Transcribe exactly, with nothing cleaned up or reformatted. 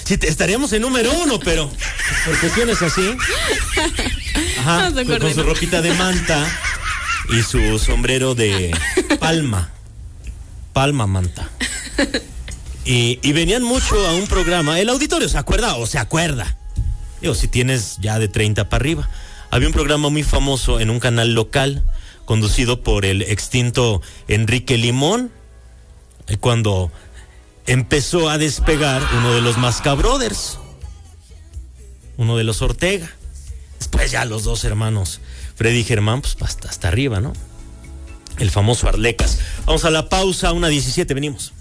Sí, te, estaríamos en número uno, pero por cuestiones así. Ajá, No se con, con su ropita de manta y su sombrero de palma. Palma manta. Y, y venían mucho a un programa. El auditorio se acuerda o se acuerda. Digo, si tienes ya de treinta para arriba. Había un programa muy famoso en un canal local, conducido por el extinto Enrique Limón, cuando empezó a despegar uno de los Mascabrothers, uno de los Ortega. Después ya los dos hermanos, Freddy y Germán, pues hasta, hasta arriba, ¿no? El famoso Arlecas. Vamos a la pausa, una diecisiete, venimos.